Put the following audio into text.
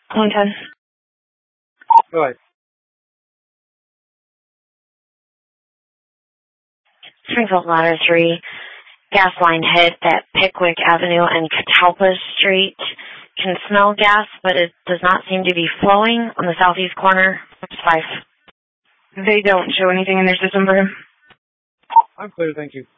Clinton. Go ahead. Springfield Ladder 3. Gas line hit at Pickwick Avenue and Catalpa Street. Can smell gas, but it does not seem to be flowing on the southeast corner. 5. They don't show anything in their system for him. I'm clear, thank you.